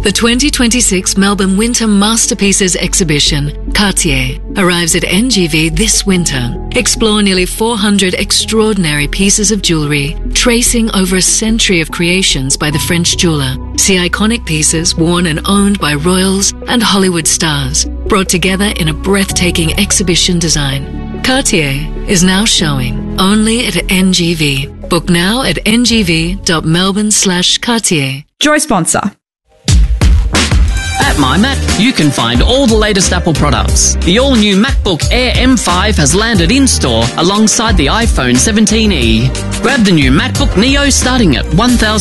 The 2026 Melbourne Winter Masterpieces exhibition, Cartier, arrives at NGV this winter. Explore nearly 400 extraordinary pieces of jewellery, tracing over a century of creations by the French jeweller. See iconic pieces worn and owned by royals and Hollywood stars, brought together in a breathtaking exhibition design. Cartier is now showing only at NGV. Book now at ngv.melbourne/Cartier. Joy sponsor. At MyMac, you can find all the latest Apple products. The all-new MacBook Air M5 has landed in-store alongside the iPhone 17e. Grab the new MacBook Neo starting at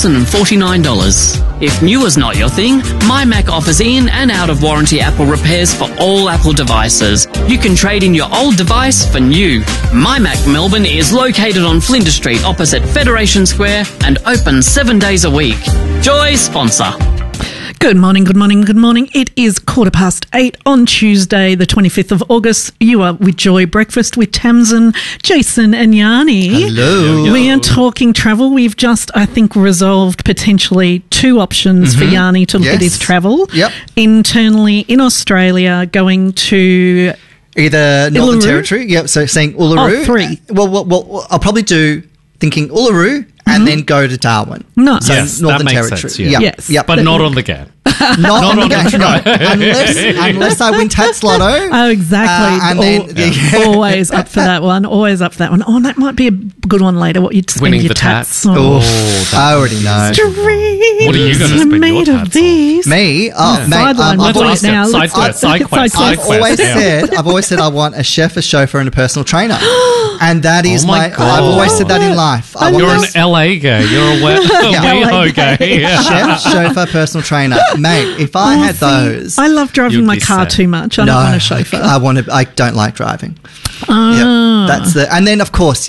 $1,049. If new is not your thing, MyMac offers in and out-of-warranty Apple repairs for all Apple devices. You can trade in your old device for new. MyMac Melbourne is located on Flinders Street opposite Federation Square and open 7 days a week. Joy sponsor. Good morning, good morning, good morning. It is 8:15 on Tuesday, the 25th of August. You are with Joy Breakfast with Tamsin, Jason and Yanni. Hello. We are talking travel. We've just, I think, resolved potentially two options for Yanni to look at his travel. Yep. Internally in Australia, going to... Either Northern Uluru? Territory, yep, so saying Uluru. Oh, three. Well, I'll probably do thinking Uluru and then go to Darwin. No. So Yes, Northern that makes Territory. sense, yeah. Yep, Yes. yep. But not on the GAN. Not on the on the no, unless I win Tats Lotto. Oh, exactly. And then, Always up for that one. Always up for that one. Oh, that might be a good one later. What you'd spend Winning your the tats. on. Oh, I already know. Dreams What are you gonna spend your made of tats on? these. Me? Oh, mate. Sideline. I've Let's always, ask now. Side quest, side quest, Side side quest. quest. I've always said I want a chef, a chauffeur, and a personal trainer, and that is Oh my God. I've always said that in life. I want You're this- an LA guy. You're a WeHo guy. Yeah. chef, chauffeur, personal trainer, mate. If I had those, I love driving You'd my be car sad. too much. I don't want a chauffeur. I don't like driving. Yep, that's the. And then of course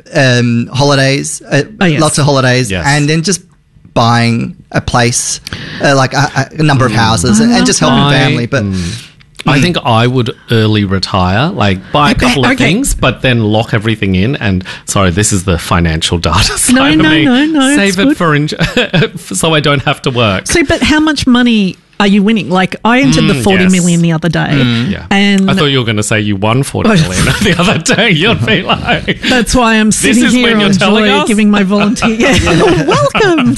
holidays, yes. lots of holidays, Yes. and then just buying a place, like a number of houses, and just helping family. But I think I would early retire, like buy a couple of okay. things, but then lock everything in. And sorry, this is the financial data side No, of no, me. no, Save it's it for so I don't have to work. So, but how much money are you winning? Like, I entered the 40 yes. million the other day. Yeah, And I thought you were going to say you won 40 million the other day. You'd be like, that's why I'm sitting is here when you're on telling Joy us? giving my volunteer. Yeah. Welcome.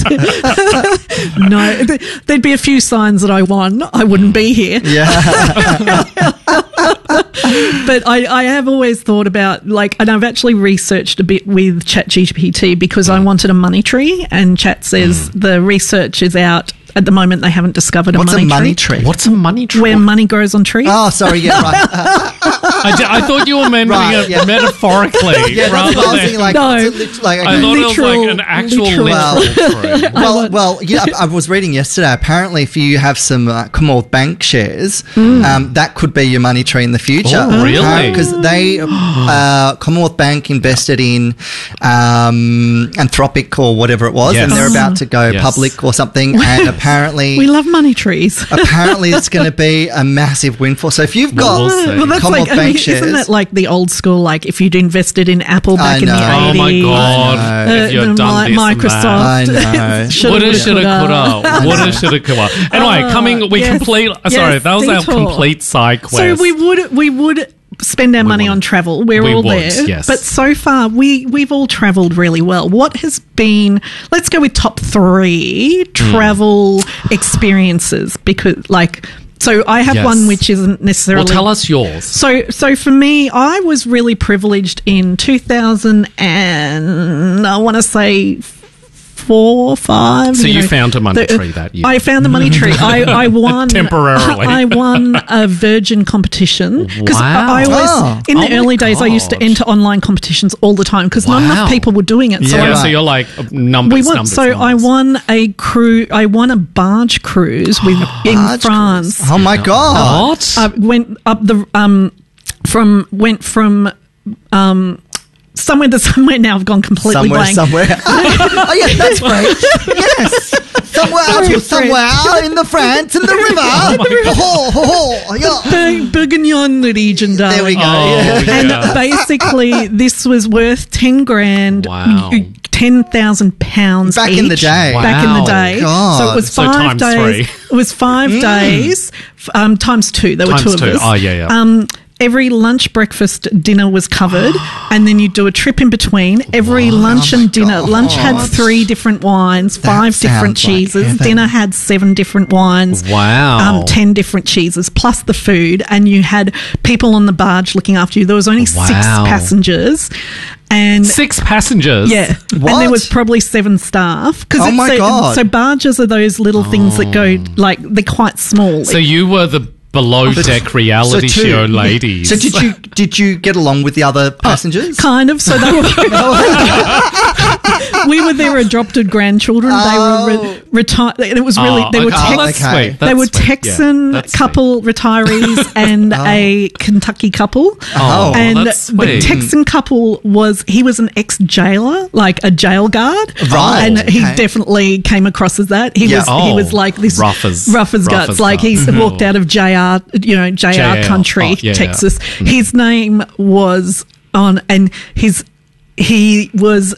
No, there'd be a few signs that I won. I wouldn't be here. But I have always thought about, like, and I've actually researched a bit with ChatGPT because I wanted a money tree, and Chat says the research is out. At the moment, they haven't discovered what's a money, a money tree? what's a money tree? where money grows on trees. Oh, sorry. Yeah, right. I thought you were meant Right, yeah. metaphorically Yeah, that's rather what I was than. thinking. Like, No. it's a like I thought it was Literal- like an actual literal- literal tree. well, yeah, I was reading yesterday. Apparently, if you have some Commonwealth Bank shares, that could be your money tree in the future. Oh, really? Because they Commonwealth Bank invested in Anthropic or whatever it was, Yes. and they're about to go Yes. public or something. And apparently, We love money trees. apparently, it's going to be a massive windfall. So if you've got we'll see. Well, that's Commonwealth like, Bank shares, isn't that like the old school, like if you'd invested in Apple back in the know. 80s? Oh my God. I If you're done this and Microsoft. that. I know. Shoulda, Woulda, woulda, shoulda, coulda. coulda. Woulda, shoulda, coulda. Anyway, yes, sorry, yes, that was our detour. complete side quest. So we would spend our money would. on travel. We're We all would, there. yes. But so far, we've all travelled really well. What has been, let's go with top 3 travel experiences, because like, so I have Yes. one which isn't necessarily... Well, tell us yours. So for me, I was really privileged in 2000 and I want to say 4 or 5. So you found a money tree that year. I found the money tree. I won Temporarily. I won a Virgin competition because Wow. I always Oh. in the Oh my early days I used to God. enter online competitions all the time because not Wow. enough people were doing it. So Yeah, right. so you're like numbers, we won. numbers, So I numbers. won a cruise. I won a barge cruise in Barge France. cruise. Oh my God. What? Went up the from somewhere to somewhere. Now I've gone completely blank. Somewhere. Oh, yeah, that's great. Yes. Somewhere out in the France, in the river. Yeah. Bourguignon region, darling. There we go. Oh, Yeah. And yeah. basically, this was worth 10 grand. Wow. £10,000 Back each. in the day. Back in the Wow. day. God. So it was So 5 times days. 3. It was 5 days, times 2. There were Times 2 of 2. us. Oh, yeah. Every lunch, breakfast, dinner was covered, and then you do a trip in between. Every lunch and dinner. God. Lunch had 3 different wines, 5 different sounds like cheeses. heaven. Dinner had 7 different wines. Wow. 10 different cheeses, plus the food, and you had people on the barge looking after you. There was only 6 Wow. passengers. And 6 passengers. yeah, What? and there was probably 7 staff. Oh my God. So barges are those little things that go like they're quite small. So you were the below deck reality So show ladies. So did you get along with the other passengers? Kind of. So they were. We were their adopted grandchildren. They were retired. It was really. They were that's okay. sweet. They were That's sweet. Yeah, Texan that's sweet. couple retirees and a Kentucky couple. Oh, and that's the sweet. Texan couple he was an ex-jailer, like a jail guard. Right. And he Okay. definitely came across as that. He Yeah. was like this Rough as guts. guts. Like he's walked out of JR JL. country, Oh, yeah, Texas. yeah. His name was and he was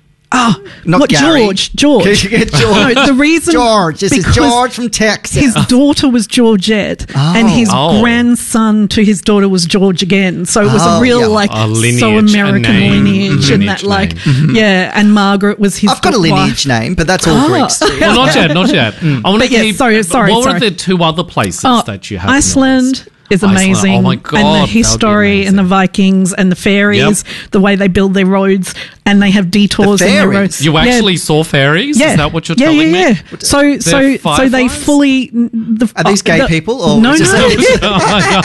Not Gary. George. George. No, the reason George. This is because George from Texas. His daughter was Georgette, and his Oh. grandson to his daughter was George again. So it was Oh, a real yeah. like A lineage, so a American name, lineage, and that lineage like yeah. And Margaret was his. I've got a wife. lineage name, but that's all Greeks. Well, not yet. I want But to yeah, keep. sorry. What sorry. were the 2 other places that you have? in your Iceland list? is Iceland. amazing. Oh my God, And that the would be history and the amazing. Vikings and the ferries, the way they build their roads, and they have detours The in their ferries? roads. You Yeah. actually saw fairies? Yeah. Is that what you're yeah, telling yeah, me? Yeah. So they fireflies? fully. Are these gay people? Or No, is this no.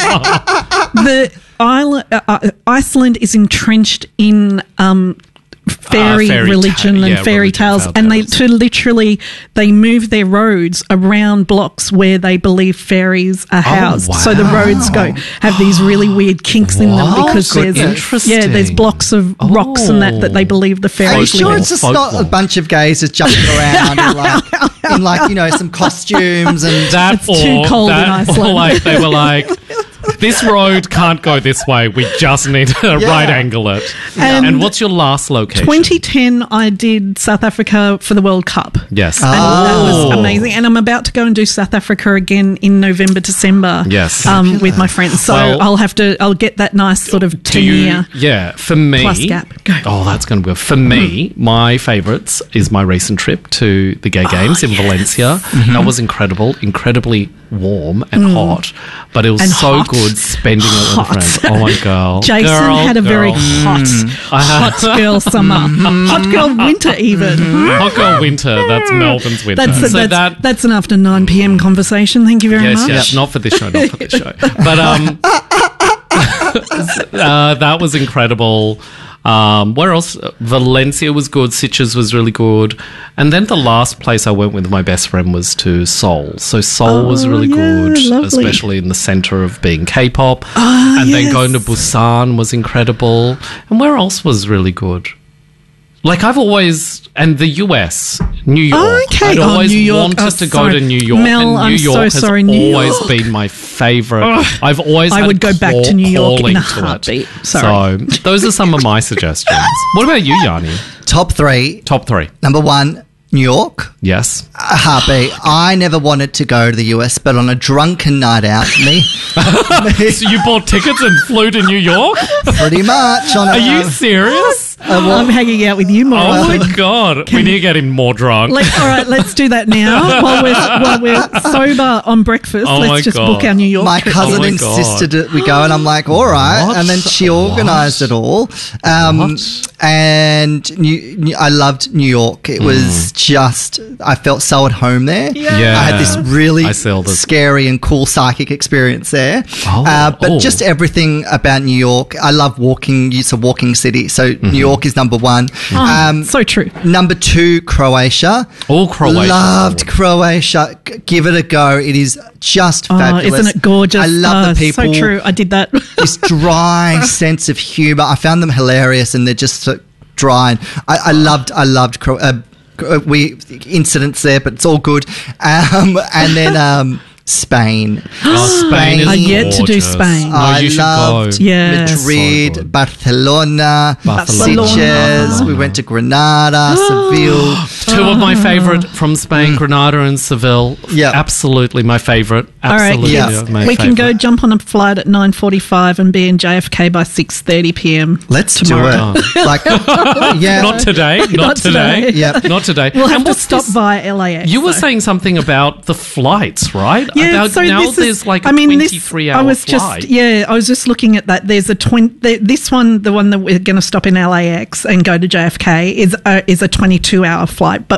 Oh The island, Iceland is entrenched in fairy fairy religion ta- and yeah, fairy religion, tales, fairy and tales. they move their roads around blocks where they believe fairies are housed. So the roads have these really weird kinks in them Wow, because there's interesting. there's blocks of rocks and that they believe the Are you fairies sure live in. it's just not a bunch of gays just jumping around in like some costumes and That It's too cold in Iceland. Or like they were like, this road can't go this way. We just need to right angle it. And what's your last location? 2010, I did South Africa for the World Cup. Yes. And that Oh. was amazing. And I'm about to go and do South Africa again in November, December. Yes. With my friends. So Well, I'll get that nice sort of 10-year. Yeah, for me. plus gap. Go. Oh, that's going to be good. For me, my favourites is my recent trip to the Gay Games in Valencia. That was incredibly warm and hot, but it was And so hot. good spending it with friends. Oh my God. Jason had a very hot girl summer. Hot girl winter even. Hot girl winter. That's Melbourne's winter. That's an after 9 p.m. conversation. Thank you very much. Yes, not for this show, not for this show. But that was incredible. Where else? Valencia was good. Sitges was really good. And then the last place I went with my best friend was to Seoul. So Seoul was really good, lovely. especially in the center of being K-pop. And then going to Busan was incredible. And where else was really good? Like I've always, and the US, New York. Okay. I'd always New York. wanted Oh, to go sorry. to New York. Mel, and New I'm so York sorry, has New always York. been my favorite. I've always I had would go back to New York in calling a to it. heartbeat. Sorry. So those are some of my suggestions. What about you, Yanni? top 3. Top 3. Number 1, New York. Yes. A heartbeat. I never wanted to go to the US, but on a drunken night out, me So you bought tickets and flew to New York? pretty much on a. Are you serious? I'm hanging out with you more Oh often. my God. We need to get him more drunk. All right, let's do that now. While we're sober on breakfast, Oh my let's just God. book our New York My trip. cousin Oh my insisted God. that we go, and I'm like, all right. What? And then she organised it all. And I loved New York. It was just, I felt so at home there. Yeah. I had this really I see all this. scary and cool psychic experience there. But just everything about New York. I love walking. It's a walking city. So New York is number 1. So true. Number 2, Croatia. Oh, Croatia. Loved Croatia. Give it a go. It is just fabulous. Isn't it gorgeous? I love the people. So true. I did that. This dry sense of humour. I found them hilarious, and they're just so dry. And I loved incidents there, but it's all good. And then Spain. Spain is I yet to do gorgeous. Spain. No, I you should loved go. Yes. Madrid, So good. Barcelona, Barcelona. Sitges. We went to Granada, Seville. Two of my favourite from Spain, Granada and Seville. Yeah. Absolutely my favourite. All right, Absolutely yes. my we can go favourite. jump on a flight at 9:45 and be in JFK by 6:30 p.m. Let's tomorrow. do it. Like, yeah. Not today. Not Not today. today. Yep. Not today. We'll have And to what's stop this- via LAX. You were though. saying something about the flights, right? Yeah, about so now this there's is, like a I mean, 23-hour I was flight. I was just looking at that. There's a this one, the one that we're going to stop in LAX and go to JFK is a 22-hour flight. But